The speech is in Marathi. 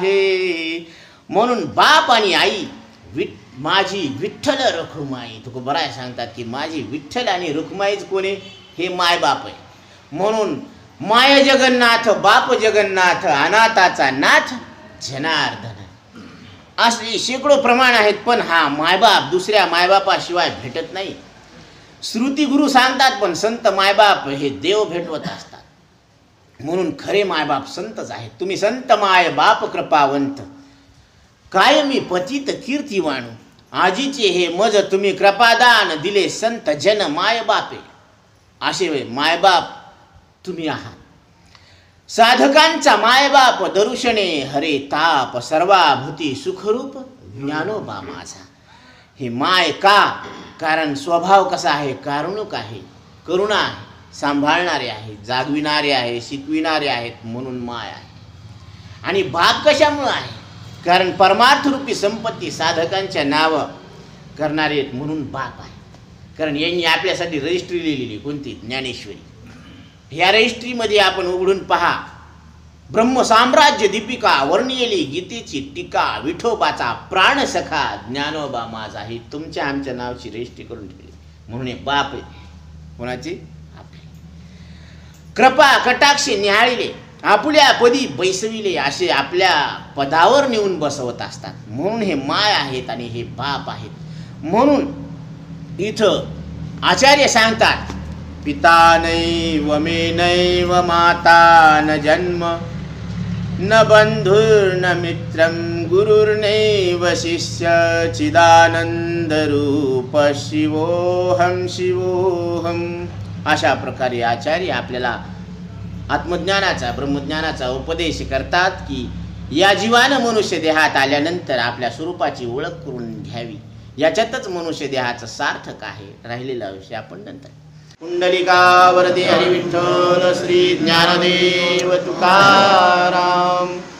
हे म्हणून बाप आणि आई माझी विठ्ठल रखुमाई. तुकोबराय सांगतात की माझी विठ्ठल आणि रुक्माईच कोणी, हे माय बाप आहे. म्हणून माय जगन्नाथ बाप जगन्नाथ अनाथाचा नाथ जनार्दन, असे शेकडो प्रमाण आहेत. पण हा मायबाप दुसऱ्या मायबापाशिवाय भेटत नाही. श्रुती गुरु सांगतात पण संत मायबाप हे देव भेटवत असतात. म्हणून खरे मायबाप संतच आहेत. तुम्ही संत माय बाप कृपावंत, कायमी पतित कीर्तिवाणू. आजीचे हे मज तुम्ही कृपादान दिले, संत जन माय बापे. असे मायबाप तुम्ही आहात. साधकांचा मायबाप दरुशने हरे ताप, सर्वाभूती सुखरूप ज्ञानोबा माझा. हे माय का, कारण स्वभाव कसा आहे, कारुणिक आहे, करुणा आहे, सांभाळणारे आहे, जागविणारे आहे, शिकविणारे आहेत, म्हणून माय आहे. आणि बाप कशामुळे आहे, कारण परमार्थरूपी संपत्ती साधकांच्या नाव करणारे आहेत, म्हणून बाप आहे. कारण यांनी आपल्यासाठी रजिस्ट्री लिहिलेली, कोणती, ज्ञानेश्वरी. ह्या रजिस्ट्रीमध्ये आपण उघडून पहा, ब्रह्मसाम्राज्य दीपिका वर्णियली गीतेची टीका, विठोबाचा प्राणसखा ज्ञानोबा माझा. ही तुमच्या आमच्या नावाची रजिस्ट्री करून ठेवली, म्हणून हे बाप आहे. कोणाची, आपली. कृपा कटाक्षे निहाळिले, आपुल्या पदी बैसविले, असे आपल्या पदावर नेऊन बसवत असतात. म्हणून हे माय आहेत आणि हे बाप आहेत. म्हणून इथं आचार्य सांगतात, पिता नैव मे नैव माता न जन्म, न बंधुर्न मित्रं गुरुर्नैव शिष्य, चिदानंद रूप शिवोहम शिवोहम. अशा प्रकारे आचार्य आपल्याला आत्मज्ञानाचा ब्रह्मज्ञानाचा उपदेश करतात की या जीवानं मनुष्य देहात आल्यानंतर आपल्या स्वरूपाची ओळख करून घ्यावी. याच्यातच मनुष्य देहाचं सार्थक आहे. राहिलेला विषय आपण नंतर. कुंडलिका वरदे हरी विठ्ठल श्री ज्ञानदेव तुकाराम.